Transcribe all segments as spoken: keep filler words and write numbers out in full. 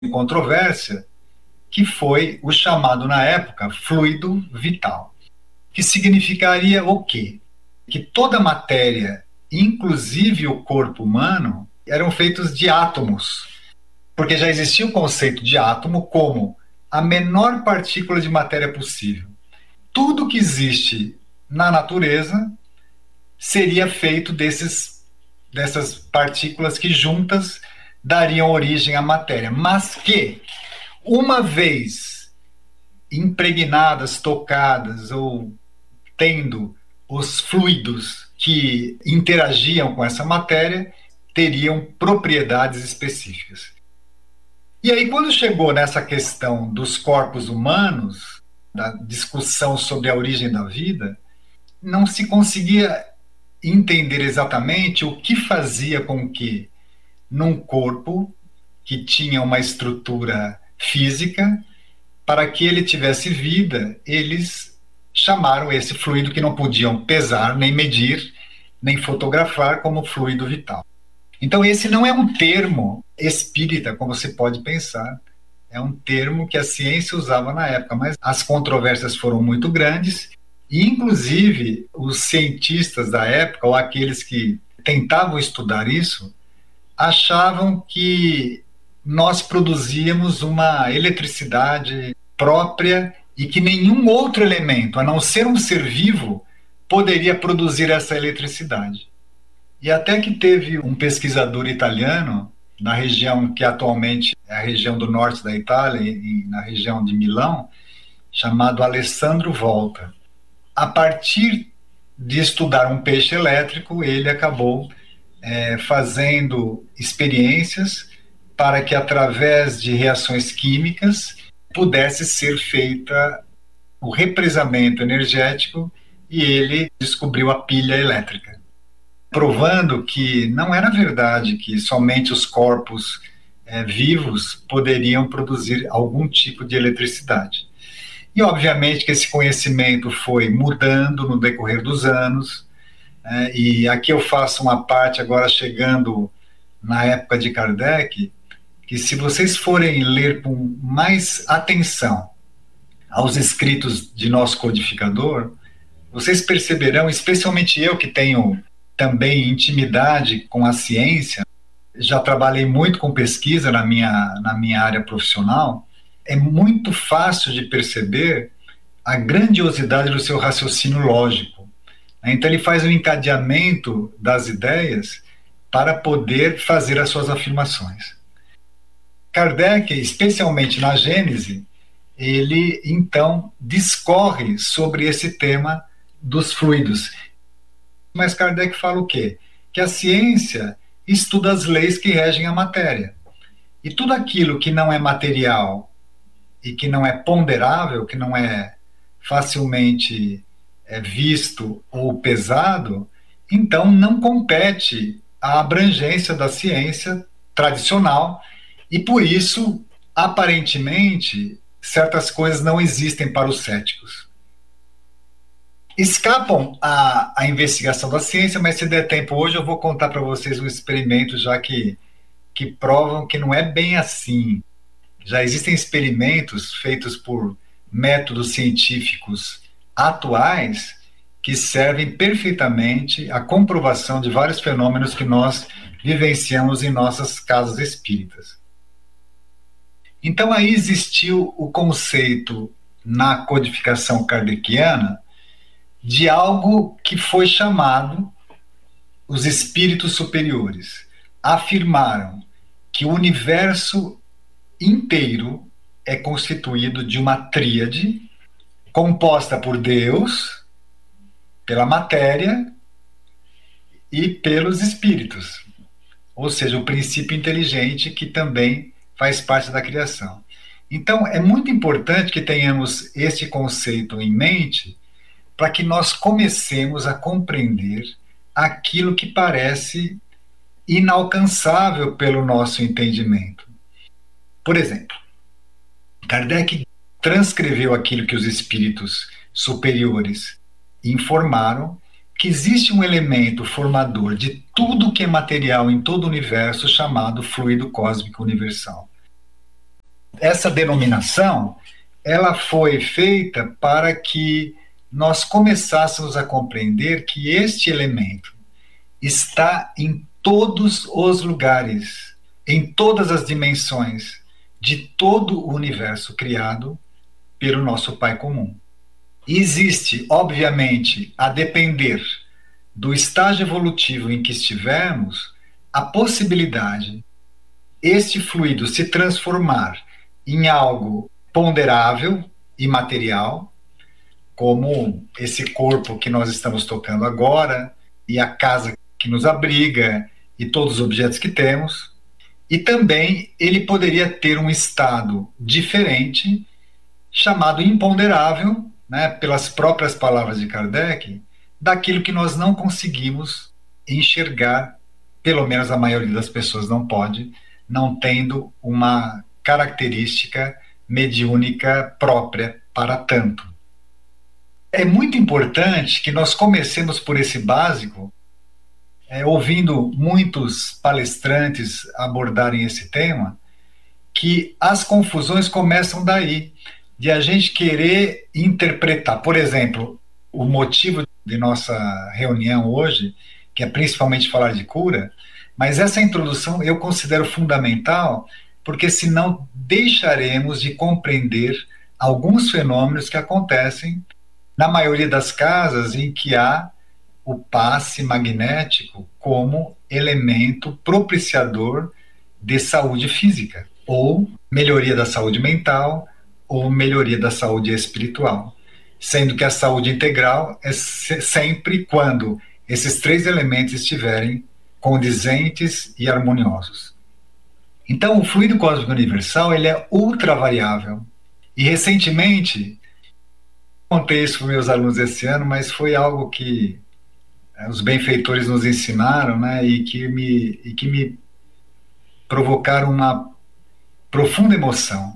controvérsia, que foi o chamado na época fluido vital, que significaria o quê? Que toda matéria, inclusive o corpo humano, eram feitos de átomos, porque já existia o conceito de átomo como a menor partícula de matéria possível. Tudo que existe na natureza seria feito desses, dessas partículas que juntas dariam origem à matéria, mas que, uma vez impregnadas, tocadas ou tendo os fluidos que interagiam com essa matéria, teriam propriedades específicas. E aí, quando chegou nessa questão dos corpos humanos, da discussão sobre a origem da vida, não se conseguia entender exatamente o que fazia com que, num corpo que tinha uma estrutura física, para que ele tivesse vida, eles chamaram esse fluido que não podiam pesar, nem medir, nem fotografar como fluido vital. Então esse não é um termo espírita, como você pode pensar, é um termo que a ciência usava na época, mas as controvérsias foram muito grandes e, inclusive, os cientistas da época, ou aqueles que tentavam estudar isso, achavam que nós produzíamos uma eletricidade própria e que nenhum outro elemento, a não ser um ser vivo, poderia produzir essa eletricidade. E até que teve um pesquisador italiano, na região que atualmente é a região do norte da Itália, e na região de Milão, chamado Alessandro Volta. A partir de estudar um peixe elétrico, ele acabou é, fazendo experiências para que, através de reações químicas, pudesse ser feita o represamento energético, e ele descobriu a pilha elétrica, provando que não era verdade que somente os corpos é, vivos poderiam produzir algum tipo de eletricidade. E, obviamente, que esse conhecimento foi mudando no decorrer dos anos, é, e aqui eu faço uma parte agora chegando na época de Kardec, que se vocês forem ler com mais atenção aos escritos de nosso codificador, vocês perceberão, especialmente eu que tenho também intimidade com a ciência, já trabalhei muito com pesquisa na minha, na minha área profissional, é muito fácil de perceber a grandiosidade do seu raciocínio lógico. Então ele faz um encadeamento das ideias para poder fazer as suas afirmações. Kardec, especialmente na Gênese, ele então discorre sobre esse tema dos fluidos. Mas Kardec fala o quê? Que a ciência estuda as leis que regem a matéria. E tudo aquilo que não é material e que não é ponderável, que não é facilmente é, visto ou pesado, então não compete à abrangência da ciência tradicional, e por isso, aparentemente, certas coisas não existem para os céticos. Escapam à, à investigação da ciência, mas se der tempo hoje eu vou contar para vocês um experimento já que, que provam que não é bem assim. Já existem experimentos feitos por métodos científicos atuais que servem perfeitamente à comprovação de vários fenômenos que nós vivenciamos em nossas casas espíritas. Então aí existiu o conceito na codificação kardeciana de algo que foi chamado os espíritos superiores. Afirmaram que o universo inteiro é constituído de uma tríade composta por Deus, pela matéria e pelos espíritos, ou seja, o princípio inteligente que também faz parte da criação. Então, é muito importante que tenhamos este conceito em mente para que nós comecemos a compreender aquilo que parece inalcançável pelo nosso entendimento. Por exemplo, Kardec transcreveu aquilo que os espíritos superiores informaram, que existe um elemento formador de tudo que é material em todo o universo chamado fluido cósmico universal. essa denominação, ela foi feita para que nós começássemos a compreender que este elemento está em todos os lugares, em todas as dimensões de todo o universo criado pelo nosso Pai comum. E existe, obviamente, a depender do estágio evolutivo em que estivermos, a possibilidade este fluido se transformar em algo ponderável e material, como esse corpo que nós estamos tocando agora, e a casa que nos abriga, e todos os objetos que temos, e também ele poderia ter um estado diferente, chamado imponderável, né, pelas próprias palavras de Kardec, daquilo que nós não conseguimos enxergar, pelo menos a maioria das pessoas não pode, não tendo uma característica mediúnica própria para tanto. É muito importante que nós comecemos por esse básico, é, ouvindo muitos palestrantes abordarem esse tema, que as confusões começam daí, de a gente querer interpretar. Por exemplo, o motivo de nossa reunião hoje, que é principalmente falar de cura, mas essa introdução eu considero fundamental, porque senão deixaremos de compreender alguns fenômenos que acontecem na maioria das casas em que há o passe magnético como elemento propiciador de saúde física, ou melhoria da saúde mental, ou melhoria da saúde espiritual. Sendo que a saúde integral é sempre quando esses três elementos estiverem condizentes e harmoniosos. Então, o fluido cósmico universal ele é ultra variável. E recentemente, contei isso para meus alunos esse ano, mas foi algo que é, os benfeitores nos ensinaram, né, e, que me, e que me provocaram uma profunda emoção.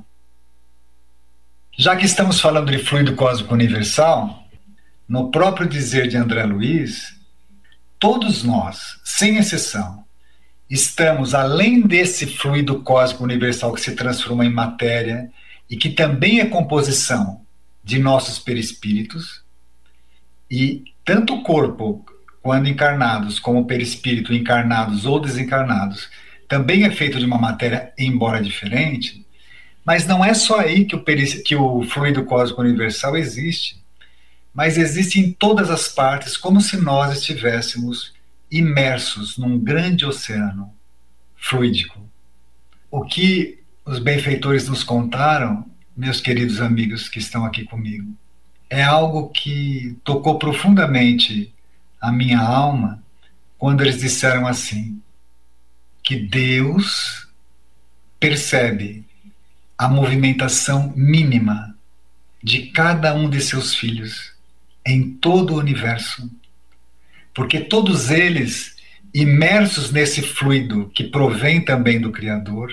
Já que estamos falando de fluido cósmico universal, no próprio dizer de André Luiz, todos nós, sem exceção, estamos além desse fluido cósmico universal que se transforma em matéria e que também é composição de nossos perispíritos, e tanto o corpo, quando encarnados, como o perispírito, encarnados ou desencarnados, também é feito de uma matéria, embora diferente. Mas não é só aí que o, que o fluido cósmico universal existe, mas existe em todas as partes, como se nós estivéssemos imersos num grande oceano fluídico. O que os benfeitores nos contaram, meus queridos amigos que estão aqui comigo, é algo que tocou profundamente a minha alma quando eles disseram assim, que Deus percebe a movimentação mínima de cada um de seus filhos em todo o universo, porque todos eles, imersos nesse fluido que provém também do Criador,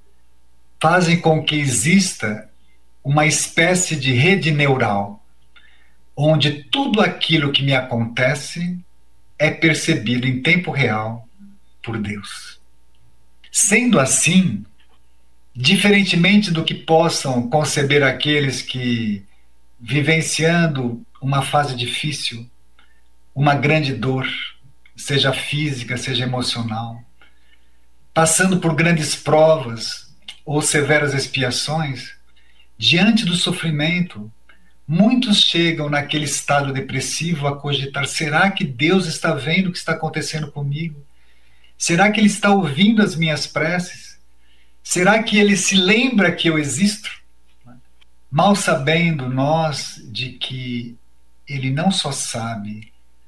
fazem com que exista uma espécie de rede neural, onde tudo aquilo que me acontece é percebido em tempo real por Deus. Sendo assim, diferentemente do que possam conceber aqueles que, vivenciando uma fase difícil, uma grande dor, seja física, seja emocional, passando por grandes provas ou severas expiações, diante do sofrimento, muitos chegam naquele estado depressivo a cogitar, será que Deus está vendo o que está acontecendo comigo? Será que Ele está ouvindo as minhas preces? Será que Ele se lembra que eu existo? Mal sabendo nós de que Ele não só sabe,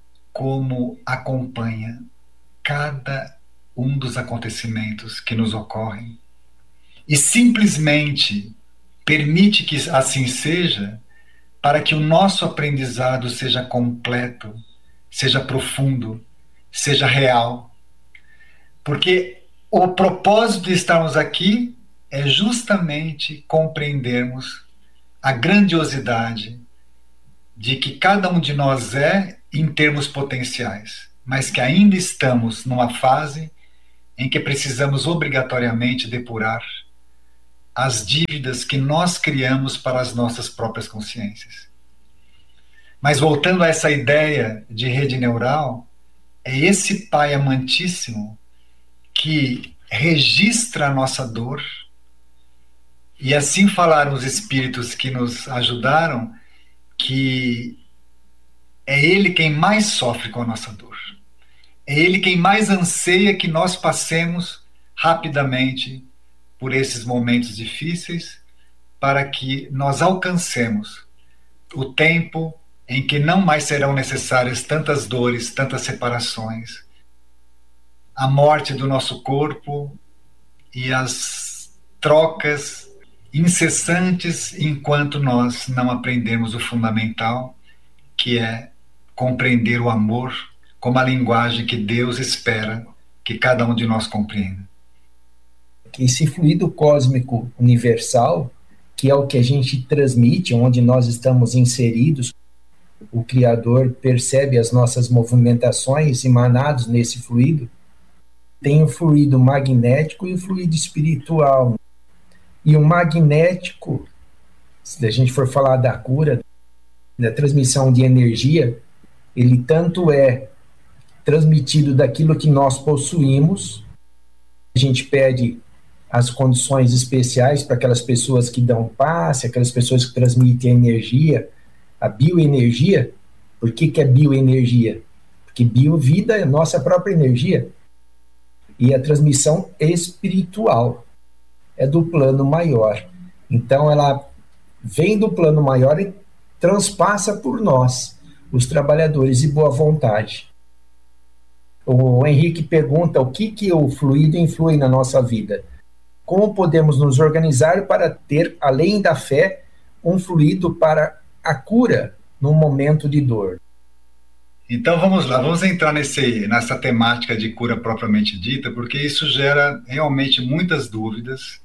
como acompanha cada um dos acontecimentos que nos ocorrem e simplesmente permite que assim seja para que o nosso aprendizado seja completo, seja profundo, seja real. Porque o propósito de estarmos aqui é justamente compreendermos a grandiosidade de que cada um de nós é em termos potenciais, mas que ainda estamos numa fase em que precisamos obrigatoriamente depurar as dívidas que nós criamos para as nossas próprias consciências. Mas voltando a essa ideia de rede neural, é esse Pai amantíssimo que registra a nossa dor, e assim falaram os espíritos que nos ajudaram, que é Ele quem mais sofre com a nossa dor. É Ele quem mais anseia que nós passemos rapidamente por esses momentos difíceis, para que nós alcancemos o tempo em que não mais serão necessárias tantas dores, tantas separações, a morte do nosso corpo e as trocas incessantes enquanto nós não aprendemos o fundamental, que é compreender o amor como a linguagem que Deus espera que cada um de nós compreenda. Esse fluido cósmico universal, que é o que a gente transmite, onde nós estamos inseridos, o Criador percebe as nossas movimentações emanados nesse fluido. Tem o fluido magnético e o fluido espiritual. E o magnético, se a gente for falar da cura, da transmissão de energia, ele tanto é transmitido daquilo que nós possuímos. A gente pede as condições especiais para aquelas pessoas que dão passe, aquelas pessoas que transmitem a energia, a bioenergia. Por que que é bioenergia? Porque biovida é nossa própria energia. E a transmissão espiritual é do plano maior. Então ela vem do plano maior e transpassa por nós, os trabalhadores de boa vontade. O Henrique pergunta o que que o fluido influi na nossa vida. Como podemos nos organizar para ter, além da fé, um fluido para a cura num momento de dor? Então vamos lá, vamos entrar nesse, nessa temática de cura propriamente dita, porque isso gera realmente muitas dúvidas,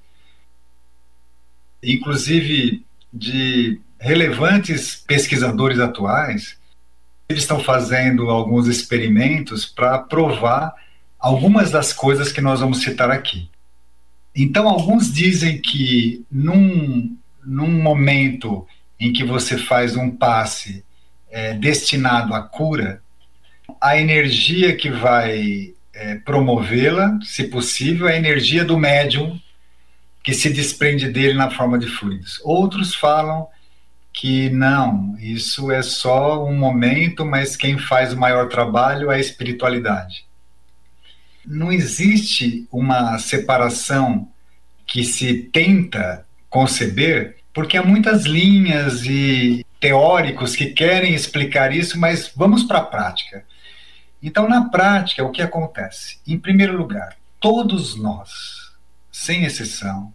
inclusive de relevantes pesquisadores atuais. Eles estão fazendo alguns experimentos para provar algumas das coisas que nós vamos citar aqui. Então, alguns dizem que num, num momento em que você faz um passe é, destinado à cura, a energia que vai é, promovê-la, se possível, é a energia do médium que se desprende dele na forma de fluidos. Outros falam que não, isso é só um momento, mas quem faz o maior trabalho é a espiritualidade. Não existe uma separação que se tenta conceber, porque há muitas linhas e teóricos que querem explicar isso, mas vamos para a prática. Então, na prática, o que acontece? Em primeiro lugar, todos nós, sem exceção,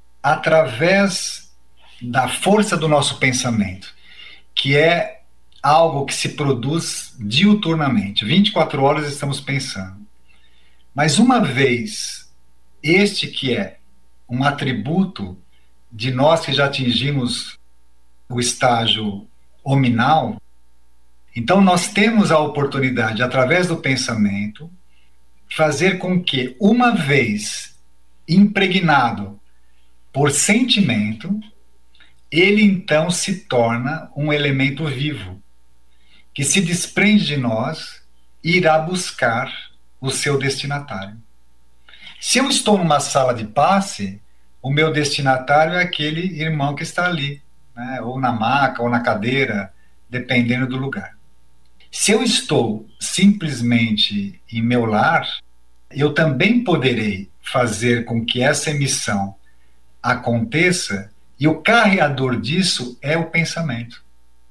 através da força do nosso pensamento, que é algo que se produz diuturnamente, vinte e quatro horas estamos pensando. Mas uma vez este que é um atributo de nós que já atingimos o estágio hominal, então nós temos a oportunidade, através do pensamento, fazer com que, uma vez impregnado por sentimento, ele então se torna um elemento vivo, que se desprende de nós e irá buscar o seu destinatário. Se eu estou numa sala de passe, o meu destinatário é aquele irmão que está ali, né? Ou na maca, ou na cadeira, dependendo do lugar. Se eu estou simplesmente em meu lar, eu também poderei fazer com que essa emissão aconteça, e o carreador disso é o pensamento.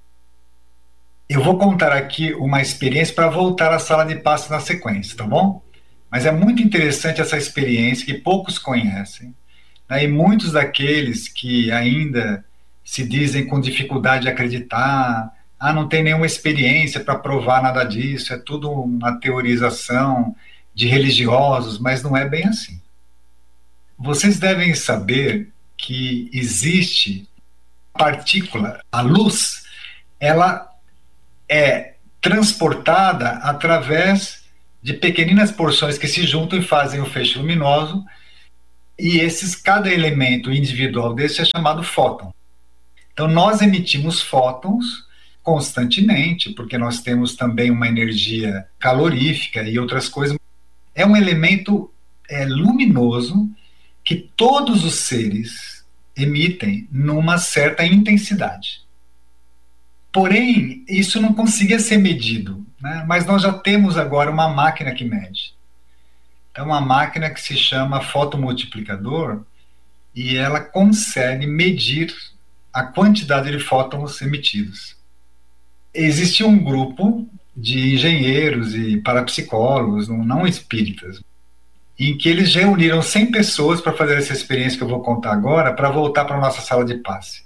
Eu vou contar aqui uma experiência para voltar à sala de passe na sequência, tá bom? Mas é muito interessante essa experiência que poucos conhecem, né? E muitos daqueles que ainda se dizem com dificuldade de acreditar, ah, não tem nenhuma experiência para provar nada disso, é tudo uma teorização de religiosos, mas não é bem assim. Vocês devem saber que existe partícula, a luz, ela é transportada através de pequeninas porções que se juntam e fazem o feixe luminoso, E esses, cada elemento individual desse é chamado fóton. Então nós emitimos fótons constantemente, porque nós temos também uma energia calorífica e outras coisas. É um elemento é, luminoso que todos os seres emitem numa certa intensidade. Porém, isso não conseguia ser medido, né? Mas nós já temos agora uma máquina que mede. É uma máquina que se chama fotomultiplicador e ela consegue medir a quantidade de fótons emitidos. Existia um grupo de engenheiros e parapsicólogos, não espíritas, em que eles reuniram cem pessoas para fazer essa experiência que eu vou contar agora, para voltar para a nossa sala de passe.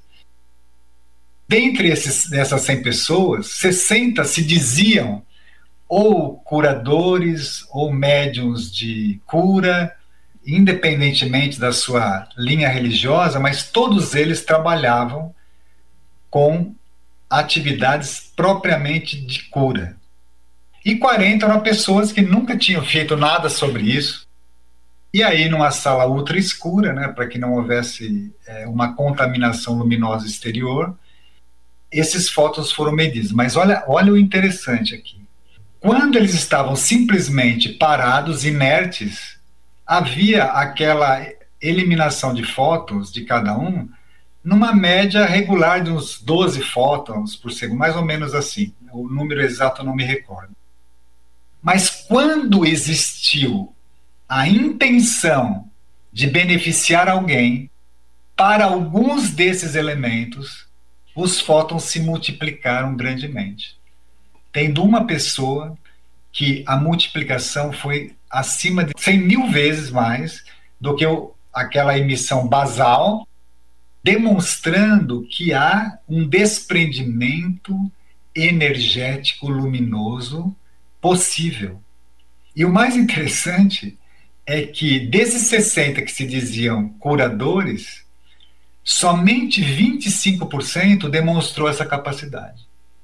Dentre esses, dessas cem pessoas, sessenta se diziam ou curadores ou médiums de cura, independentemente da sua linha religiosa, mas todos eles trabalhavam com atividades propriamente de cura. E quarenta eram pessoas que nunca tinham feito nada sobre isso. E aí, numa sala ultra escura, né, para que não houvesse é, uma contaminação luminosa exterior, esses fótons foram medidos. Mas olha, olha o interessante aqui. Quando eles estavam simplesmente parados, inertes, havia aquela eliminação de fótons de cada um numa média regular de uns doze fótons por segundo, mais ou menos assim. O número exato eu não me recordo. Mas quando existiu a intenção de beneficiar alguém, para alguns desses elementos, os fótons se multiplicaram grandemente. Tendo uma pessoa que a multiplicação foi acima de cem mil vezes mais do que o, aquela emissão basal, demonstrando que há um desprendimento energético luminoso possível. E o mais interessante é que desses sessenta que se diziam curadores, somente vinte e cinco por cento demonstrou essa capacidade.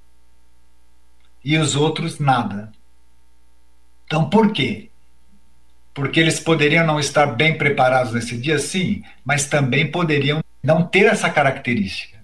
E os outros, nada. Então, por quê? Porque eles poderiam não estar bem preparados nesse dia, sim, mas também poderiam não ter essa característica.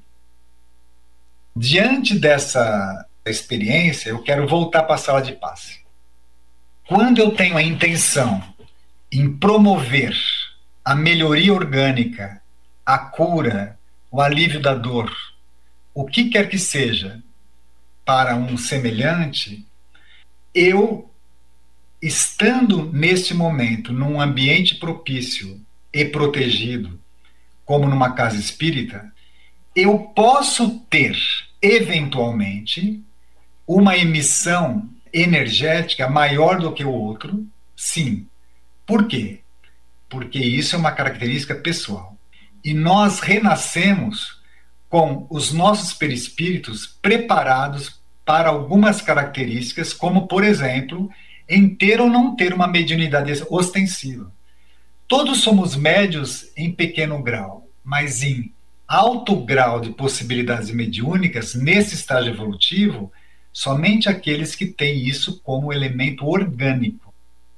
Diante dessa experiência, eu quero voltar para a sala de passe. Quando eu tenho a intenção em promover a melhoria orgânica, a cura, o alívio da dor, o que quer que seja, para um semelhante, eu, estando neste momento num ambiente propício e protegido, como numa casa espírita, eu posso ter, eventualmente, uma emissão energética maior do que o outro, sim. Por quê? Porque isso é uma característica pessoal. E nós renascemos com os nossos perispíritos preparados para algumas características, como, por exemplo, em ter ou não ter uma mediunidade ostensiva. Todos somos médios em pequeno grau, mas em alto grau de possibilidades mediúnicas, nesse estágio evolutivo, somente aqueles que têm isso como elemento orgânico.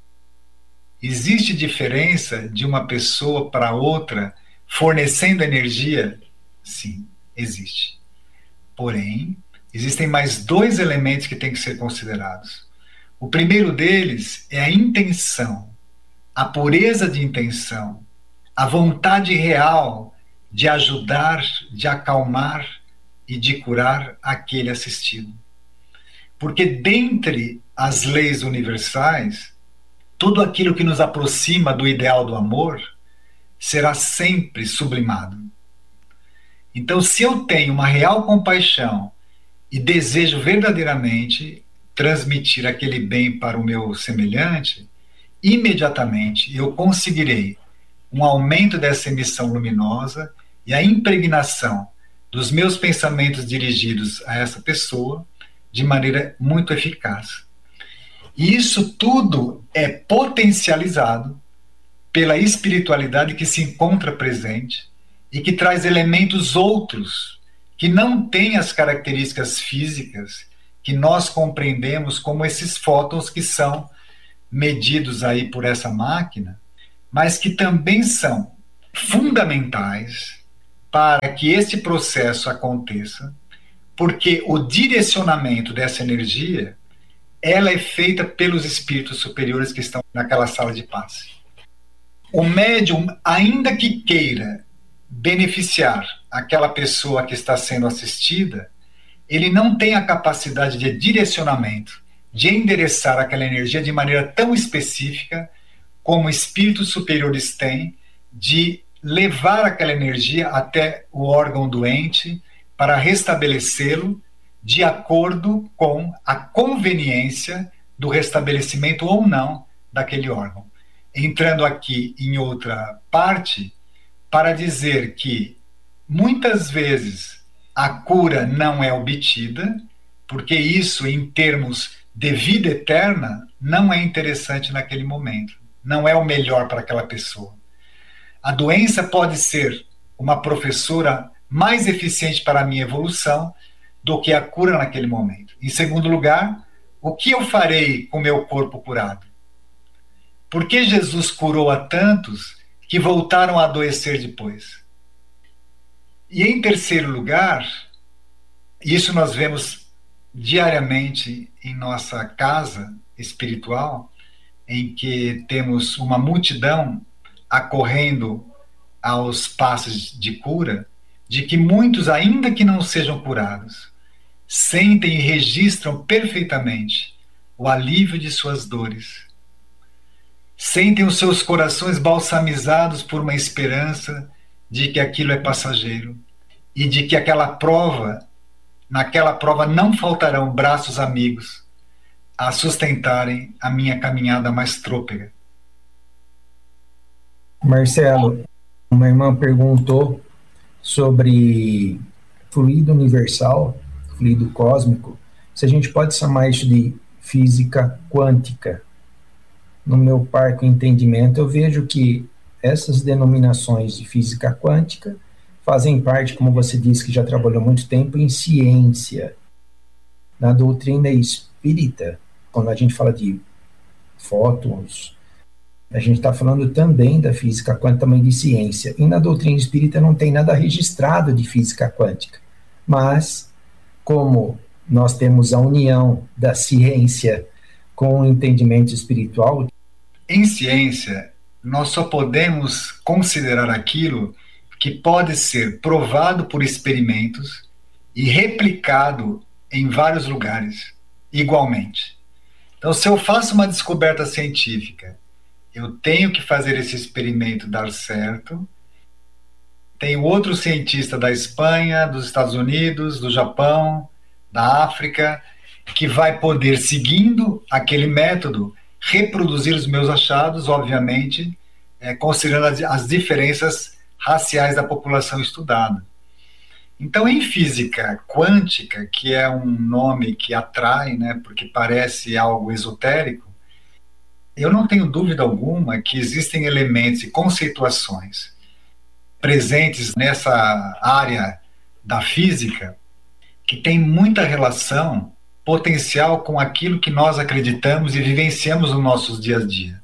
Existe diferença de uma pessoa para outra fornecendo energia? Sim, existe. Porém, existem mais dois elementos que têm que ser considerados. O primeiro deles é a intenção, a pureza de intenção, a vontade real de ajudar, de acalmar e de curar aquele assistido. Porque dentre as leis universais, tudo aquilo que nos aproxima do ideal do amor será sempre sublimado. Então, se eu tenho uma real compaixão e desejo verdadeiramente transmitir aquele bem para o meu semelhante, imediatamente eu conseguirei um aumento dessa emissão luminosa e a impregnação dos meus pensamentos dirigidos a essa pessoa de maneira muito eficaz. E isso tudo é potencializado pela espiritualidade que se encontra presente e que traz elementos outros que não têm as características físicas que nós compreendemos como esses fótons que são medidos aí por essa máquina, mas que também são fundamentais para que esse processo aconteça, porque o direcionamento dessa energia, ela é feita pelos espíritos superiores que estão naquela sala de passe. O médium, ainda que queira beneficiar aquela pessoa que está sendo assistida, ele não tem a capacidade de direcionamento, de endereçar aquela energia de maneira tão específica como espíritos superiores têm, de levar aquela energia até o órgão doente para restabelecê-lo de acordo com a conveniência do restabelecimento ou não daquele órgão. Entrando aqui em outra parte, para dizer que muitas vezes a cura não é obtida, porque isso, em termos de vida eterna, não é interessante naquele momento, não é o melhor para aquela pessoa. A doença pode ser uma professora mais eficiente para a minha evolução do que a cura naquele momento. Em segundo lugar, o que eu farei com o meu corpo curado? Por que Jesus curou a tantos que voltaram a adoecer depois? E em terceiro lugar, isso nós vemos diariamente em nossa casa espiritual, em que temos uma multidão acorrendo aos passos de cura, de que muitos, ainda que não sejam curados, sentem e registram perfeitamente o alívio de suas dores. Sentem os seus corações balsamizados por uma esperança de que aquilo é passageiro e de que aquela prova, naquela prova não faltarão braços amigos a sustentarem a minha caminhada mais trôpega. Marcelo, uma irmã perguntou sobre fluido universal, fluido cósmico, se a gente pode chamar isso de física quântica. No meu parco entendimento, eu vejo que essas denominações de física quântica fazem parte, como você disse, que já trabalhou muito tempo, em ciência. Na doutrina espírita, quando a gente fala de fótons, a gente está falando também da física quântica, também de ciência. E na doutrina espírita não tem nada registrado de física quântica. Mas, como nós temos a união da ciência com o entendimento espiritual... Em ciência, nós só podemos considerar aquilo que pode ser provado por experimentos e replicado em vários lugares, igualmente. Então, se eu faço uma descoberta científica, eu tenho que fazer esse experimento dar certo. Tem outro cientista da Espanha, dos Estados Unidos, do Japão, da África, que vai poder, seguindo aquele método, reproduzir os meus achados, obviamente, é, considerando as, as diferenças raciais da população estudada. Então, em física quântica, que é um nome que atrai, né, porque parece algo esotérico, eu não tenho dúvida alguma que existem elementos e conceituações presentes nessa área da física que tem muita relação potencial com aquilo que nós acreditamos e vivenciamos nos nossos dias a dia.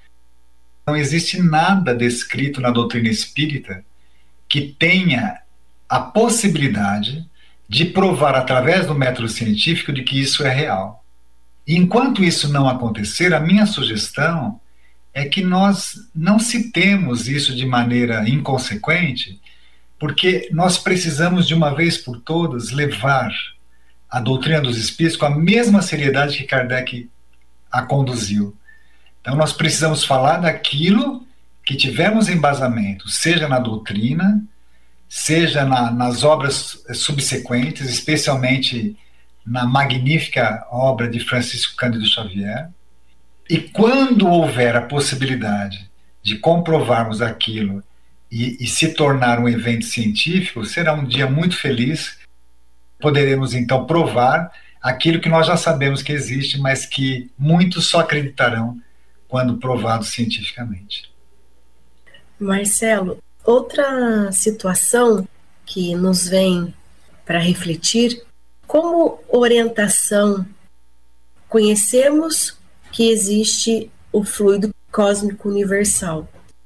Não existe nada descrito na doutrina espírita que tenha a possibilidade de provar através do método científico de que isso é real. Enquanto isso não acontecer, a minha sugestão é que nós não citemos isso de maneira inconsequente, porque nós precisamos de uma vez por todas levar a doutrina dos espíritos com a mesma seriedade que Kardec a conduziu. Então nós precisamos falar daquilo que tivemos embasamento, seja na doutrina, seja na, nas obras subsequentes, especialmente na magnífica obra de Francisco Cândido Xavier. E quando houver a possibilidade de comprovarmos aquilo e, e se tornar um evento científico, será um dia muito feliz. Poderemos então provar aquilo que nós já sabemos que existe, mas que muitos só acreditarão quando provado cientificamente. Marcelo, outra situação que nos vem para refletir, como orientação, conhecemos que existe o fluido cósmico universal.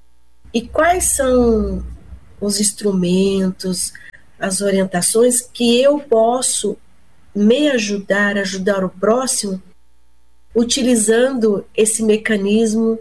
E quais são os instrumentos, as orientações que eu posso me ajudar, ajudar o próximo, utilizando esse mecanismo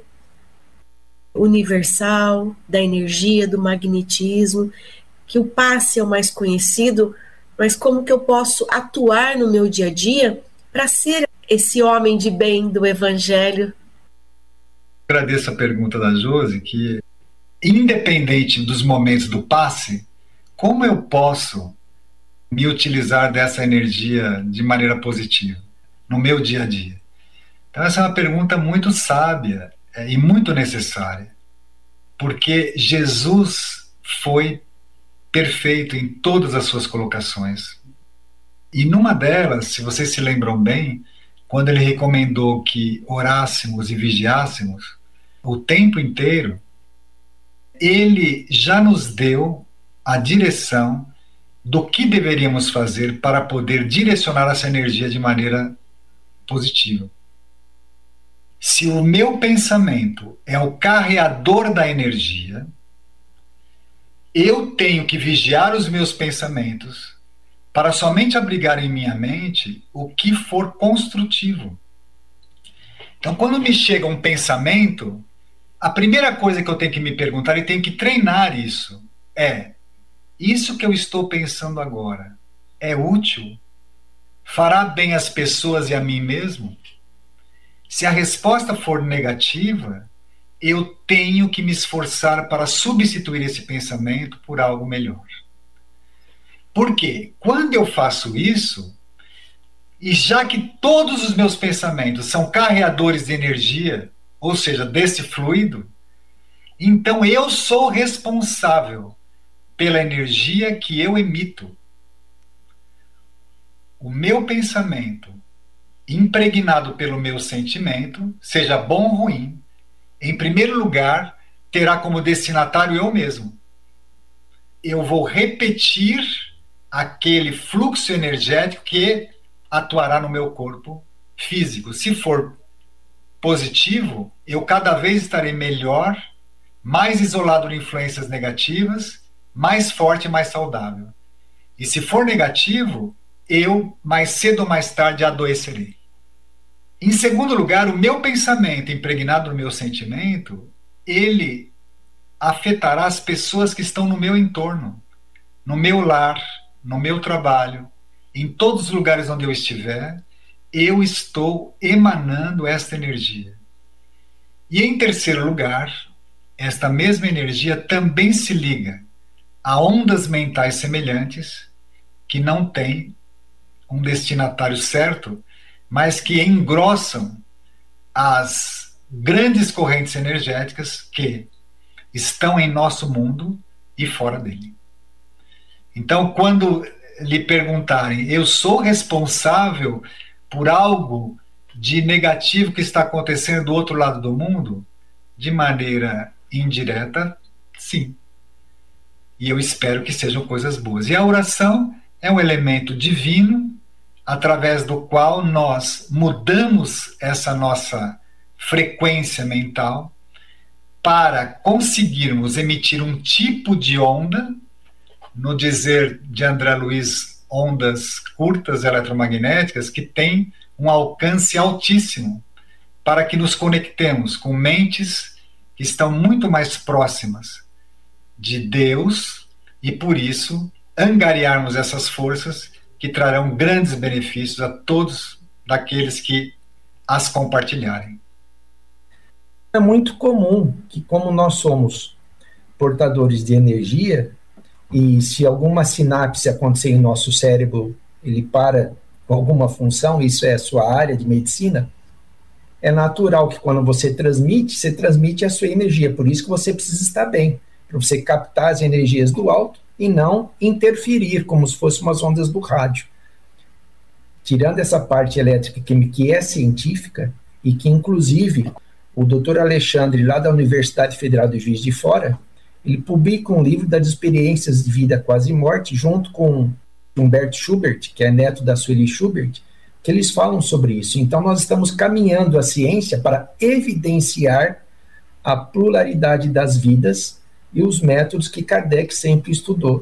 universal da energia, do magnetismo, que o passe é o mais conhecido, mas como que eu posso atuar no meu dia a dia para ser esse homem de bem do Evangelho? Agradeço a pergunta da Josi, que independente dos momentos do passe, como eu posso me utilizar dessa energia de maneira positiva no meu dia a dia? Então essa é uma pergunta muito sábia é, e muito necessária, porque Jesus foi perfeito em todas as suas colocações. E numa delas, se vocês se lembram bem, quando ele recomendou que orássemos e vigiássemos o tempo inteiro, ele já nos deu a direção do que deveríamos fazer para poder direcionar essa energia de maneira positiva. Se o meu pensamento é o carreador da energia, eu tenho que vigiar os meus pensamentos para somente abrigar em minha mente o que for construtivo. Então, quando me chega um pensamento, a primeira coisa que eu tenho que me perguntar e tenho que treinar isso é: isso que eu estou pensando agora é útil? Fará bem às pessoas e a mim mesmo? Se a resposta for negativa, eu tenho que me esforçar para substituir esse pensamento por algo melhor. Por quê? Quando eu faço isso, e já que todos os meus pensamentos são carreadores de energia, ou seja, desse fluido, então eu sou responsável pela energia que eu emito. O meu pensamento, impregnado pelo meu sentimento, seja bom ou ruim, em primeiro lugar, terá como destinatário eu mesmo. Eu vou repetir aquele fluxo energético que atuará no meu corpo físico. Se for positivo, eu cada vez estarei melhor, mais isolado de influências negativas, mais forte e mais saudável. E se for negativo, eu, mais cedo ou mais tarde, adoecerei. Em segundo lugar, o meu pensamento impregnado no meu sentimento, ele afetará as pessoas que estão no meu entorno, no meu lar, no meu trabalho, em todos os lugares onde eu estiver, eu estou emanando esta energia. E em terceiro lugar, esta mesma energia também se liga a ondas mentais semelhantes que não têm um destinatário certo, mas que engrossam as grandes correntes energéticas que estão em nosso mundo e fora dele. Então, quando lhe perguntarem, eu sou responsável por algo de negativo que está acontecendo do outro lado do mundo? De maneira indireta, sim. E eu espero que sejam coisas boas. E a oração é um elemento divino através do qual nós mudamos essa nossa frequência mental para conseguirmos emitir um tipo de onda, no dizer de André Luiz, ondas curtas eletromagnéticas, que tem um alcance altíssimo, para que nos conectemos com mentes que estão muito mais próximas de Deus e, por isso, angariarmos essas forças que trarão grandes benefícios a todos daqueles que as compartilharem. É muito comum que, como nós somos portadores de energia, e se alguma sinapse acontecer em nosso cérebro, ele para com alguma função, isso é a sua área de medicina, é natural que quando você transmite, você transmite a sua energia, por isso que você precisa estar bem, para você captar as energias do alto e não interferir, como se fossem umas ondas do rádio. Tirando essa parte elétrica que, que é científica, e que inclusive o doutor Alexandre, lá da Universidade Federal de Juiz de Fora, ele publica um livro das experiências de vida quase morte, junto com Humberto Schubert, que é neto da Sueli Schubert, que eles falam sobre isso. Então nós estamos caminhando a ciência para evidenciar a pluralidade das vidas e os métodos que Kardec sempre estudou.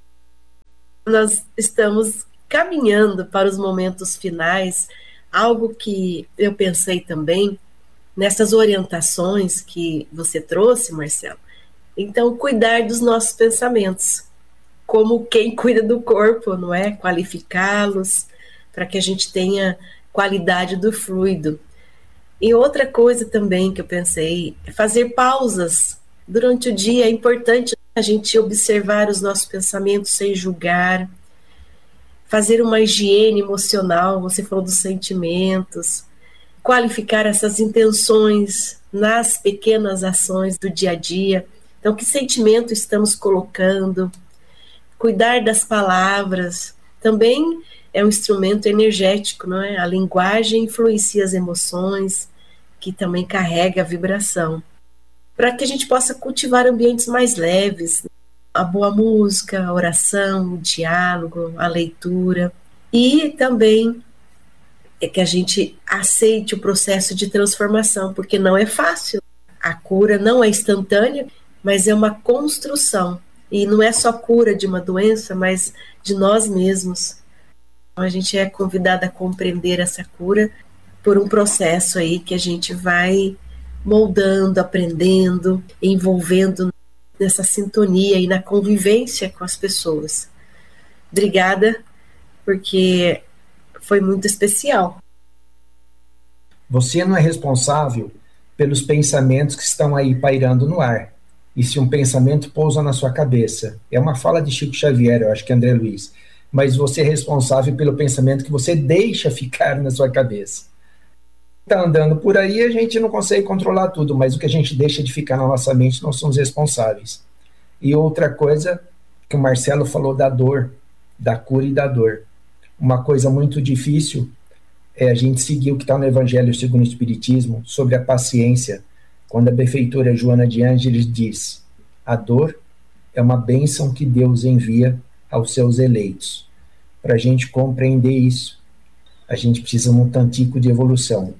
Nós estamos caminhando para os momentos finais, algo que eu pensei também nessas orientações que você trouxe, Marcelo. Então, cuidar dos nossos pensamentos, como quem cuida do corpo, não é? Qualificá-los para que a gente tenha qualidade do fluido. E outra coisa também que eu pensei, é fazer pausas durante o dia. É importante a gente observar os nossos pensamentos sem julgar, fazer uma higiene emocional, você falou dos sentimentos, qualificar essas intenções nas pequenas ações do dia a dia. Então, que sentimento estamos colocando? Cuidar das palavras também é um instrumento energético, não é? A linguagem influencia as emoções, que também carrega a vibração. Para que a gente possa cultivar ambientes mais leves, a boa música, a oração, o diálogo, a leitura. E também é que a gente aceite o processo de transformação, porque não é fácil. A cura não é instantânea, mas é uma construção. E não é só cura de uma doença, mas de nós mesmos. Então, a gente é convidado a compreender essa cura por um processo aí que a gente vai moldando, aprendendo, envolvendo nessa sintonia e na convivência com as pessoas. Obrigada, porque foi muito especial. Você não é responsável pelos pensamentos que estão aí pairando no ar. E se um pensamento pousa na sua cabeça? É uma fala de Chico Xavier, eu acho que é André Luiz. Mas você é responsável pelo pensamento que você deixa ficar na sua cabeça. Está andando por aí, a gente não consegue controlar tudo, mas o que a gente deixa de ficar na nossa mente, nós somos responsáveis. E outra coisa que o Marcelo falou da dor, da cura e da dor. Uma coisa muito difícil é a gente seguir o que está no Evangelho segundo o Espiritismo sobre a paciência, quando a benfeitora Joana de Ângeles diz: a dor é uma bênção que Deus envia aos seus eleitos. Para a gente compreender isso, a gente precisa de um tantico de evolução.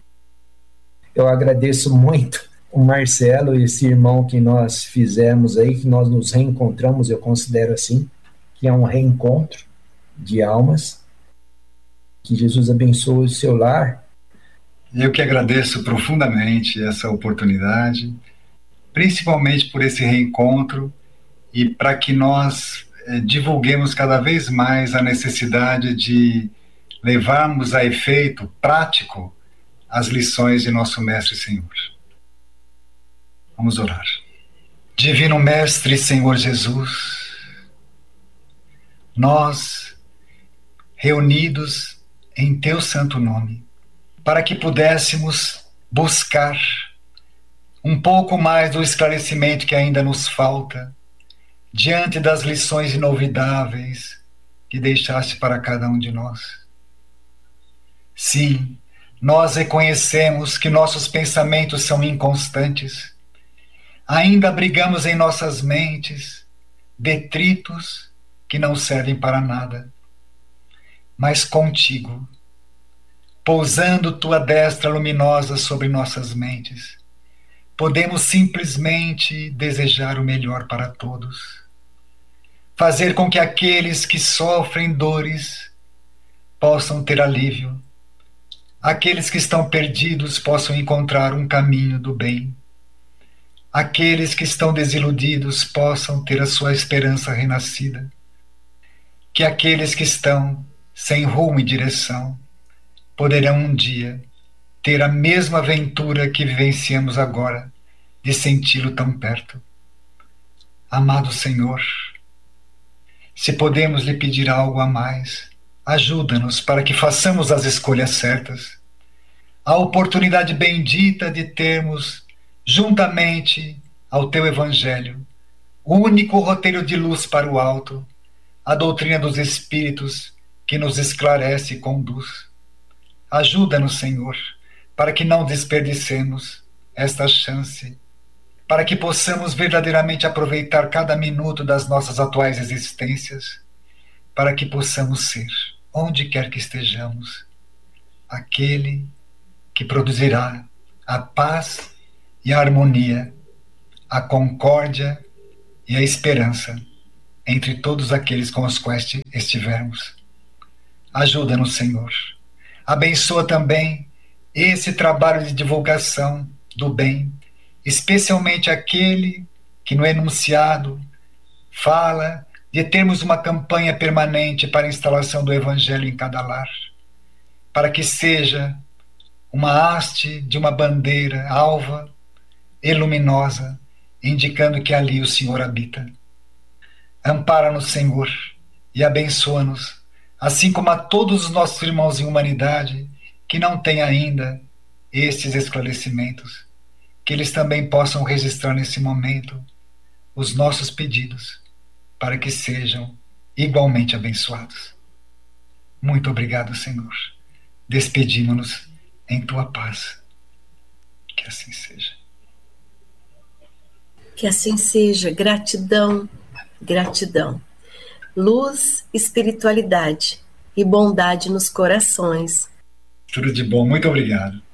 Eu agradeço muito o Marcelo, esse irmão que nós fizemos aí, que nós nos reencontramos, eu considero assim, que é um reencontro de almas. Que Jesus abençoe o seu lar. Eu que agradeço profundamente essa oportunidade, principalmente por esse reencontro e para que nós eh, divulguemos cada vez mais a necessidade de levarmos a efeito prático as lições de nosso Mestre Senhor. Vamos orar. Divino Mestre Senhor Jesus, nós, reunidos em Teu santo nome, para que pudéssemos buscar um pouco mais do esclarecimento que ainda nos falta, diante das lições inovidáveis que deixaste para cada um de nós. Sim, nós reconhecemos que nossos pensamentos são inconstantes. Ainda abrigamos em nossas mentes detritos que não servem para nada. Mas contigo, pousando tua destra luminosa sobre nossas mentes, podemos simplesmente desejar o melhor para todos. Fazer com que aqueles que sofrem dores possam ter alívio. Aqueles que estão perdidos possam encontrar um caminho do bem. Aqueles que estão desiludidos possam ter a sua esperança renascida. Que aqueles que estão sem rumo e direção poderão um dia ter a mesma aventura que vivenciamos agora, de senti-lo tão perto. Amado Senhor, se podemos lhe pedir algo a mais, ajuda-nos para que façamos as escolhas certas. A oportunidade bendita de termos, juntamente ao Teu Evangelho, o único roteiro de luz para o alto, a doutrina dos Espíritos que nos esclarece e conduz. Ajuda-nos, Senhor, para que não desperdicemos esta chance, para que possamos verdadeiramente aproveitar cada minuto das nossas atuais existências, para que possamos ser, onde quer que estejamos, aquele que produzirá a paz e a harmonia, a concórdia e a esperança entre todos aqueles com os quais estivermos. Ajuda-nos, Senhor. Abençoa também esse trabalho de divulgação do bem, especialmente aquele que no enunciado fala de termos uma campanha permanente para a instalação do Evangelho em cada lar, para que seja uma haste de uma bandeira alva e luminosa, indicando que ali o Senhor habita. Ampara-nos, Senhor, e abençoa-nos, assim como a todos os nossos irmãos em humanidade que não têm ainda estes esclarecimentos, que eles também possam registrar nesse momento os nossos pedidos, para que sejam igualmente abençoados. Muito obrigado, Senhor. Despedimos-nos em Tua paz. Que assim seja. Que assim seja. Gratidão, gratidão. Luz, espiritualidade e bondade nos corações. Tudo de bom. Muito obrigado.